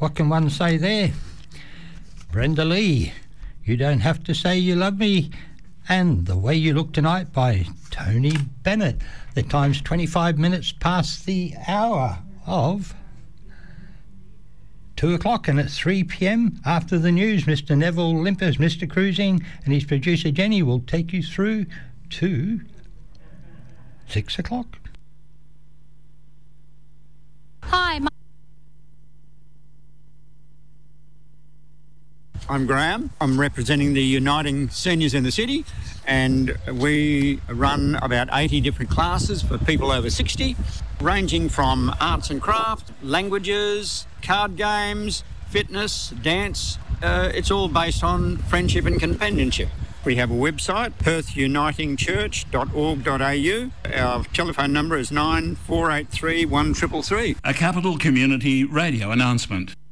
What can one say there? Brenda Lee, You Don't Have to Say You Love Me, and The Way You Look Tonight by Tony Bennett. The time's 25 minutes past the hour of 2 o'clock, and at 3 p.m. after the news, Mr. Neville Limpers, Mr. Cruising, and his producer Jenny will take you through to 6 o'clock. Hi, I'm Graham. I'm representing the Uniting Seniors in the City, and we run about 80 different classes for people over 60, ranging from arts and craft, languages, card games, fitness, dance. It's all based on friendship and companionship. We have a website, perthunitingchurch.org.au. Our telephone number is 9483 1333. A Capital Community Radio announcement.